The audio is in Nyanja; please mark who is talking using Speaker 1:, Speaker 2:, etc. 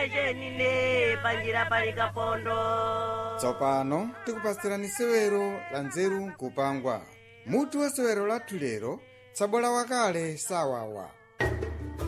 Speaker 1: chenine panjira pali kapondo.
Speaker 2: Tsopano tikupasirani sewero la nzeru nkupangwa. Mutu wa sewero lathu lero tsabola wakale sawawa.